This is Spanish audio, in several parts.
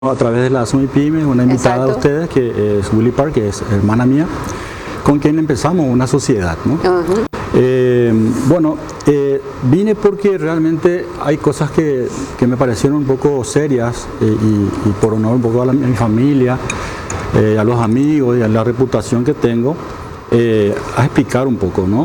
a través de la Sumipyme, una invitada de ustedes que es Willy Park, que es hermana mía, con quien empezamos una sociedad, ¿no? Vine porque realmente hay cosas que me parecieron un poco serias y por honor un poco a mi familia, a los amigos y a la reputación que tengo, a explicar un poco, ¿no?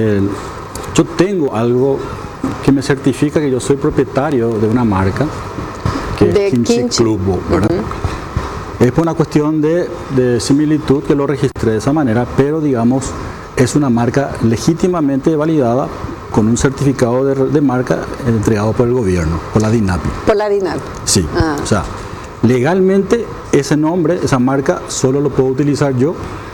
Yo tengo algo que me certifica que yo soy propietario de una marca, que es Kimchi Club, ¿verdad? Es por una cuestión de similitud que lo registré de esa manera, pero digamos, es una marca legítimamente validada con un certificado de marca entregado por el gobierno, por la DINAPI. ¿Por la DINAPI? Sí, o sea, legalmente ese nombre, esa marca, solo lo puedo utilizar yo.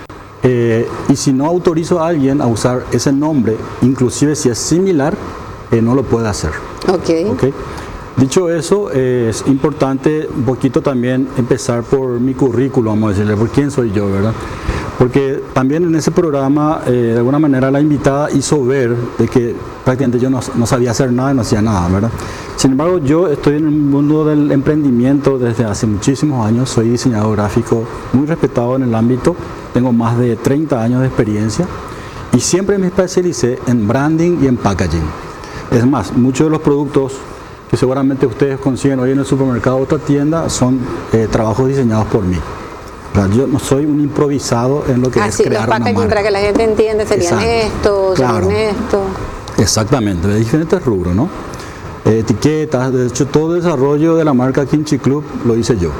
Y si no autorizo a alguien a usar ese nombre, inclusive si es similar, no lo puede hacer. Ok. Dicho eso, es importante un poquito también empezar por mi currículo, vamos a decirle, por quién soy yo, ¿verdad? Porque también en ese programa, de alguna manera, la invitada hizo ver de que prácticamente yo no sabía hacer nada y no hacía nada, ¿verdad? Sin embargo, yo estoy en el mundo del emprendimiento desde hace muchísimos años, soy diseñador gráfico muy respetado en el ámbito, tengo más de 30 años de experiencia y siempre me especialicé en branding y en packaging. Es más, muchos de los productos que seguramente ustedes consiguen hoy en el supermercado o otra tienda son trabajos diseñados por mí. Yo no soy un improvisado en lo que es crear una marca. Para que la gente entienda, serían estos, claro. serían estos. Exactamente, de diferentes rubros, ¿no? Etiquetas, de hecho todo el desarrollo de la marca Kimchi Club lo hice yo.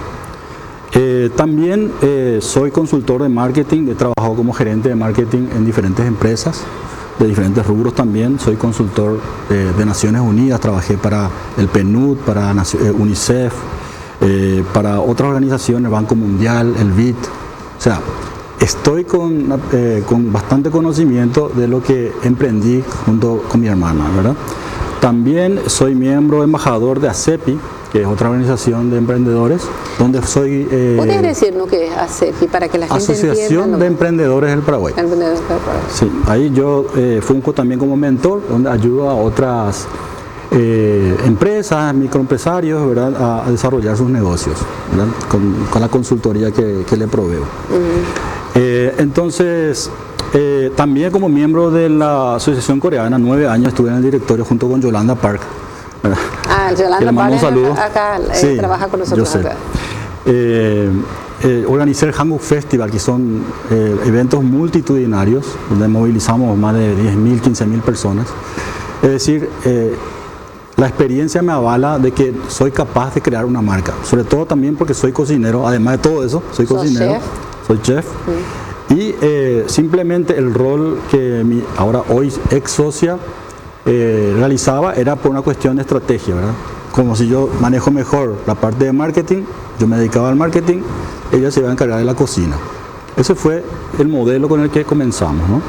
También soy consultor de marketing, he trabajado como gerente de marketing en diferentes empresas, de diferentes rubros también, soy consultor de Naciones Unidas, trabajé para el PNUD, para UNICEF, para otras organizaciones, Banco Mundial, el BID, o sea, estoy con bastante conocimiento de lo que emprendí junto con mi hermana, ¿verdad? También soy miembro embajador de ACEPI, que es otra organización de emprendedores, donde soy... ¿Podrías decirnos qué es ACEPI para que la gente entienda? Asociación de Emprendedores del Paraguay. Sí, ahí yo funjo también como mentor, donde ayudo a otras empresas, microempresarios, ¿verdad?, a desarrollar sus negocios, ¿verdad?, con la consultoría que le proveo. Entonces, también como miembro de la Asociación Coreana, 9 años estuve en el directorio junto con Yolanda Park. Yolanda Park acá sí, trabaja con nosotros. Yo sé. Organicé el Hanguk Festival, que son eventos multitudinarios, donde movilizamos más de 10.000, 15.000 personas. Es decir, la experiencia me avala de que soy capaz de crear una marca, sobre todo también porque soy cocinero, además de todo eso, soy cocinero, soy chef. Y simplemente el rol que hoy ex socia realizaba era por una cuestión de estrategia, ¿verdad? Como si yo manejo mejor la parte de marketing, yo me dedicaba al marketing, ella se iba a encargar de la cocina. Ese fue el modelo con el que comenzamos, ¿no?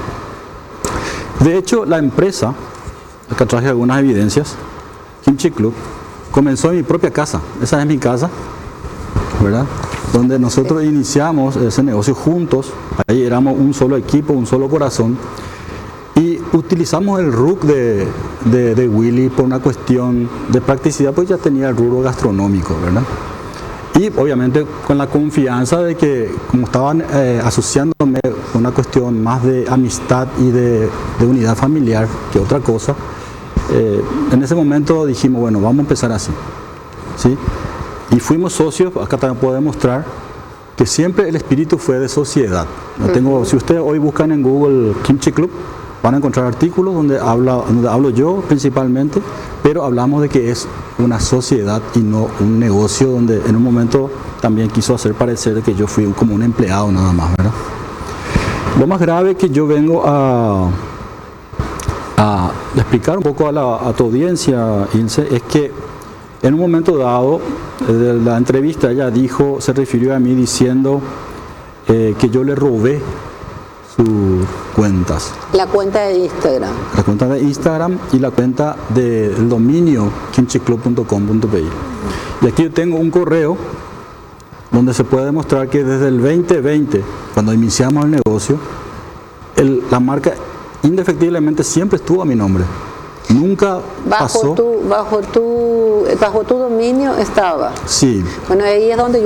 De hecho, la empresa, acá traje algunas evidencias, Kimchi Club, comenzó en mi propia casa, esa es mi casa, ¿verdad?, donde nosotros iniciamos ese negocio juntos, ahí éramos un solo equipo, un solo corazón, y utilizamos el RUC de Willy por una cuestión de practicidad, pues ya tenía el rubro gastronómico, ¿verdad? Y obviamente con la confianza de que, como estaban asociándome con una cuestión más de amistad y de unidad familiar que otra cosa, en ese momento dijimos, bueno, vamos a empezar así, ¿sí? Y fuimos socios, acá también puedo demostrar que siempre el espíritu fue de sociedad. Si ustedes hoy buscan en Google Kimchi Club, van a encontrar artículos donde hablo yo principalmente, pero hablamos de que es una sociedad y no un negocio donde en un momento también quiso hacer parecer que yo fui como un empleado nada más, ¿verdad? Lo más grave que yo vengo a explicar un poco a tu audiencia, Ilse, es que en un momento dado de la entrevista ella se refirió a mí diciendo que yo le robé sus cuentas. La cuenta de Instagram. La cuenta de Instagram y la cuenta del dominio kimchiclub.com.pi. Y aquí yo tengo un correo donde se puede demostrar que desde el 2020, cuando iniciamos el negocio, la marca indefectiblemente siempre estuvo a mi nombre. Nunca pasó. Bajo tu dominio estaba. Sí. Bueno, ahí es donde